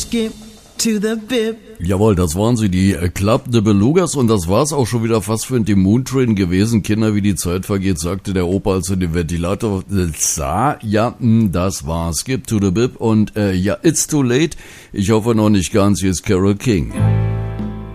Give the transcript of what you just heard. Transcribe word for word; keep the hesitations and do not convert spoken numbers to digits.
skip to the bip. Jawohl, das waren sie, die äh, Club de Belugas, und das war's auch schon wieder fast für den Moon Train gewesen. Kinder, wie die Zeit vergeht, sagte der Opa, als er den Ventilator äh, sah. Ja, mh, das war's. Skip to the Bip und äh, ja, it's too late. Ich hoffe noch nicht ganz, hier ist Carole King.